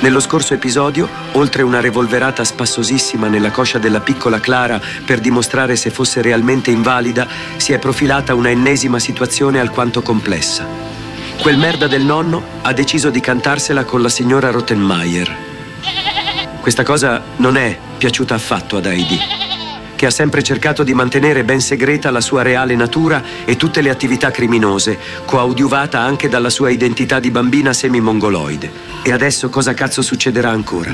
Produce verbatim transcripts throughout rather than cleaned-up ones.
Nello scorso episodio, oltre una revolverata spassosissima nella coscia della piccola Clara per dimostrare se fosse realmente invalida, si è profilata una ennesima situazione alquanto complessa. Quel merda del nonno ha deciso di cantarsela con la signora Rottenmeier. Questa cosa non è piaciuta affatto ad Heidi, che ha sempre cercato di mantenere ben segreta la sua reale natura e tutte le attività criminose, coadiuvata anche dalla sua identità di bambina semi-mongoloide. E adesso cosa cazzo succederà ancora?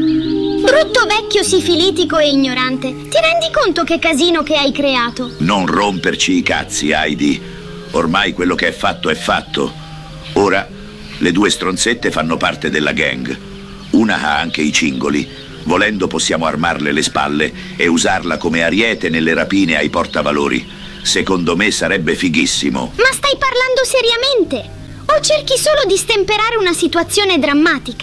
Brutto vecchio sifilitico e ignorante, ti rendi conto che casino che hai creato? Non romperci i cazzi, Heidi. Ormai quello che è fatto è fatto. Ora le due stronzette fanno parte della gang. Una ha anche i cingoli. Volendo possiamo armarle le spalle e usarla come ariete nelle rapine ai portavalori. Secondo me sarebbe fighissimo. Ma stai parlando seriamente? O cerchi solo di stemperare una situazione drammatica?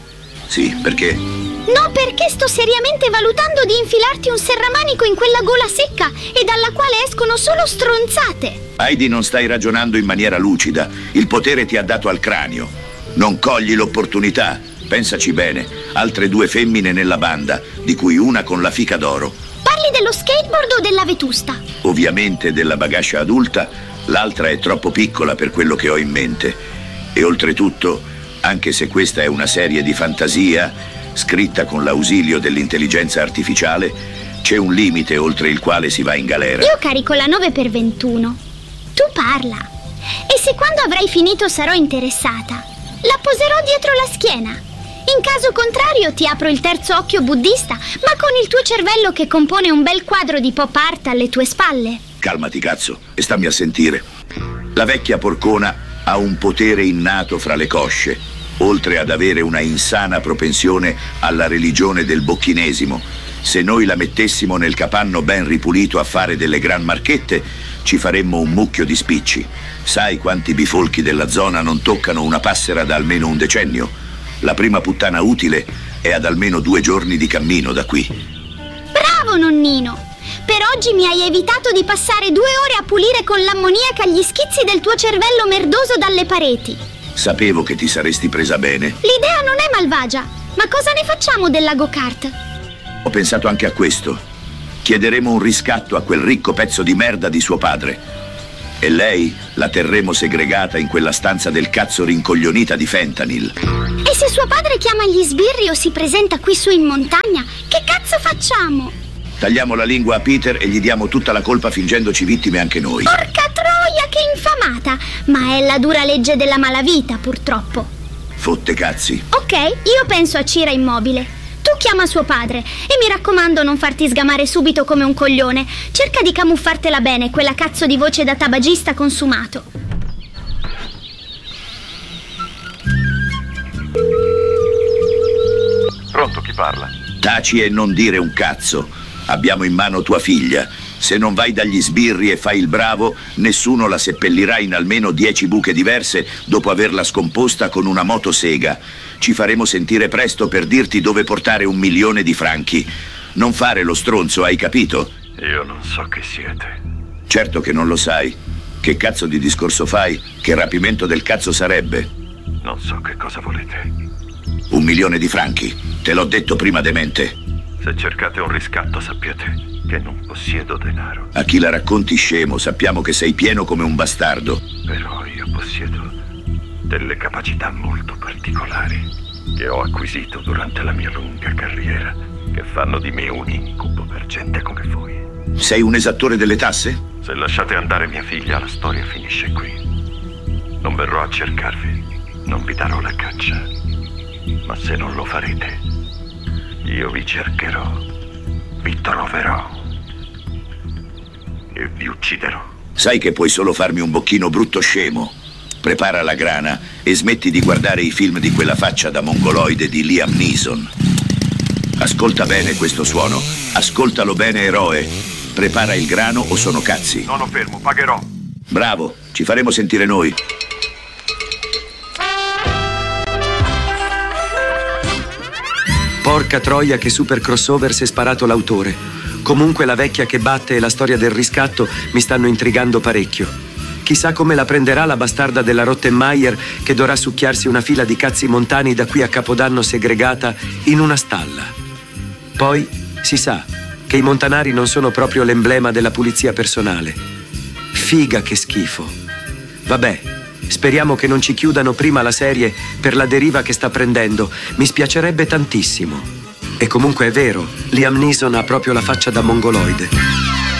Sì, perché? No, perché sto seriamente valutando di infilarti un serramanico in quella gola secca e dalla quale escono solo stronzate. Heidi, non stai ragionando in maniera lucida. Il potere ti ha dato al cranio. Non cogli l'opportunità. Pensaci bene, altre due femmine nella banda, di cui una con la fica d'oro. Parli dello skateboard o della vetusta? Ovviamente della bagascia adulta, l'altra è troppo piccola per quello che ho in mente. E oltretutto, anche se questa è una serie di fantasia, scritta con l'ausilio dell'intelligenza artificiale, c'è un limite oltre il quale si va in galera. Io carico la nove per ventuno. Tu parla. E se quando avrai finito sarò interessata, la poserò dietro la schiena. In caso contrario ti apro il terzo occhio buddista, ma con il tuo cervello che compone un bel quadro di pop art alle tue spalle. Calmati, cazzo, e stammi a sentire. La vecchia porcona ha un potere innato fra le cosce, oltre ad avere una insana propensione alla religione del bocchinesimo. Se noi la mettessimo nel capanno ben ripulito a fare delle gran marchette, ci faremmo un mucchio di spicci. Sai quanti bifolchi della zona non toccano una passera da almeno un decennio? La prima puttana utile è ad almeno due giorni di cammino da qui. Bravo, nonnino! Per oggi mi hai evitato di passare due ore a pulire con l'ammoniaca gli schizzi del tuo cervello merdoso dalle pareti. Sapevo che ti saresti presa bene. L'idea non è malvagia, ma cosa ne facciamo della go-kart? Ho pensato anche a questo. Chiederemo un riscatto a quel ricco pezzo di merda di suo padre. E lei la terremo segregata in quella stanza del cazzo rincoglionita di fentanyl. E se suo padre chiama gli sbirri o si presenta qui su in montagna, che cazzo facciamo? Tagliamo la lingua a Peter e gli diamo tutta la colpa fingendoci vittime anche noi. Porca troia, che infamata! Ma è la dura legge della malavita, purtroppo. Fotte cazzi. Ok, io penso a Cira Immobile. Tu chiama suo padre e mi raccomando non farti sgamare subito come un coglione. Cerca di camuffartela bene, quella cazzo di voce da tabagista consumato. Pronto, chi parla? Taci e non dire un cazzo. Abbiamo in mano tua figlia. Se non vai dagli sbirri e fai il bravo, nessuno la seppellirà in almeno dieci buche diverse dopo averla scomposta con una motosega. Ci faremo sentire presto per dirti dove portare un milione di franchi. Non fare lo stronzo, hai capito? Io non so chi siete. Certo che non lo sai. Che cazzo di discorso fai? Che rapimento del cazzo sarebbe? Non so che cosa volete. Un milione di franchi. Te l'ho detto prima, demente. Se cercate un riscatto, sappiate che non possiedo denaro. A chi la racconti, scemo, sappiamo che sei pieno come un bastardo. Però io possiedo delle capacità molto particolari che ho acquisito durante la mia lunga carriera, che fanno di me un incubo per gente come voi. Sei un esattore delle tasse? Se lasciate andare mia figlia, la storia finisce qui. Non verrò a cercarvi, non vi darò la caccia. Ma se non lo farete, io vi cercherò, vi troverò e vi ucciderò. Sai che puoi solo farmi un bocchino brutto scemo. Prepara la grana e smetti di guardare i film di quella faccia da mongoloide di Liam Neeson. Ascolta bene questo suono. Ascoltalo bene, eroe. Prepara il grano o sono cazzi. Sono fermo, pagherò. Bravo, ci faremo sentire noi. Porca troia, che super crossover si è sparato l'autore. Comunque la vecchia che batte e la storia del riscatto mi stanno intrigando parecchio. Chissà come la prenderà la bastarda della Rottenmeier che dovrà succhiarsi una fila di cazzi montani da qui a Capodanno segregata in una stalla. Poi si sa che i montanari non sono proprio l'emblema della pulizia personale. Figa che schifo. Vabbè, speriamo che non ci chiudano prima la serie per la deriva che sta prendendo. Mi spiacerebbe tantissimo. E comunque è vero, Liam Neeson ha proprio la faccia da mongoloide.